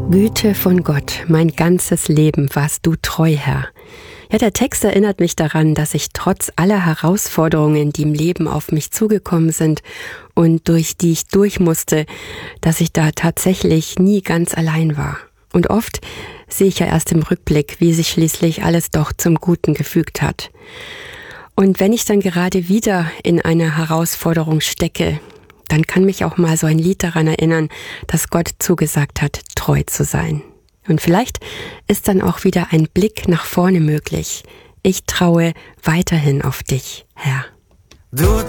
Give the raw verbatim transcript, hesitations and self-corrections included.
Güte von Gott, mein ganzes Leben warst du treu, Herr. Ja, der Text erinnert mich daran, dass ich trotz aller Herausforderungen, die im Leben auf mich zugekommen sind und durch die ich durch musste, dass ich da tatsächlich nie ganz allein war. Und oft sehe ich ja erst im Rückblick, wie sich schließlich alles doch zum Guten gefügt hat. Und wenn ich dann gerade wieder in einer Herausforderung stecke, dann kann mich auch mal so ein Lied daran erinnern, dass Gott zugesagt hat, treu zu sein. Und vielleicht ist dann auch wieder ein Blick nach vorne möglich. Ich traue weiterhin auf dich, Herr. Du